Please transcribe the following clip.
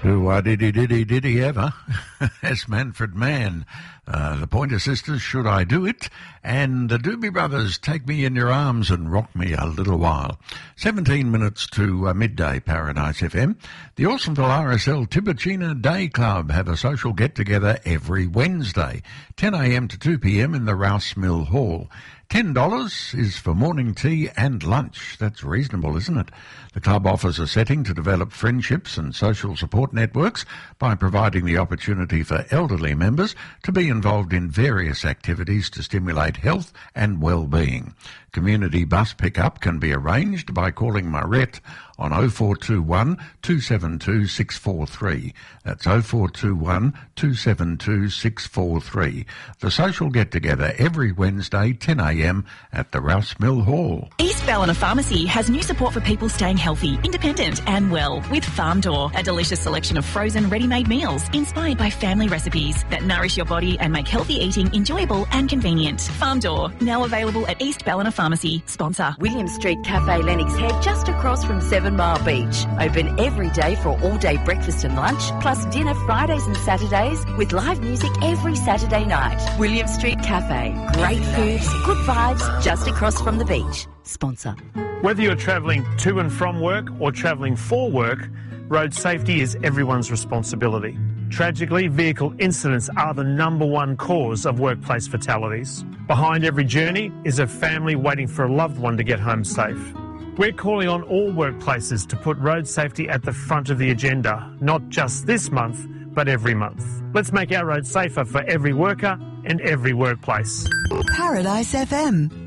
Did he ever? As Manfred Mann, the Pointer Sisters, Should I Do It? And the Doobie Brothers, Take Me in Your Arms and Rock Me a Little While. 17 minutes to midday, Paradise FM. The Awesomeville RSL Tiburtina Day Club have a social get-together every Wednesday, 10 a.m. to 2 p.m. in the Rouse Mill Hall. $10 is for morning tea and lunch. That's reasonable, isn't it? The club offers a setting to develop friendships and social support networks by providing the opportunity for elderly members to be involved in various activities to stimulate health and well-being. Community bus pickup can be arranged by calling Marette on 0421 272 643. That's 0421 272 643. The social get-together every Wednesday, 10 a.m. at the Rouse Mill Hall. East Ballina Pharmacy has new support for people staying healthy, independent and well with Farm Door, a delicious selection of frozen ready-made meals inspired by family recipes that nourish your body and make healthy eating enjoyable and convenient. Farm Door, now available at East Ballina Pharmacy. Sponsor. William Street Cafe Lennox Head, just across from 7 Mile Beach. Open every day for all-day breakfast and lunch, plus dinner Fridays and Saturdays with live music every Saturday night. William Street Cafe. Great foods, good vibes, just across from the beach. Sponsor. Whether you're travelling to and from work or travelling for work, road safety is everyone's responsibility. Tragically, vehicle incidents are the #1 cause of workplace fatalities. Behind every journey is a family waiting for a loved one to get home safe. We're calling on all workplaces to put road safety at the front of the agenda, not just this month, but every month. Let's make our roads safer for every worker and every workplace. Paradise FM.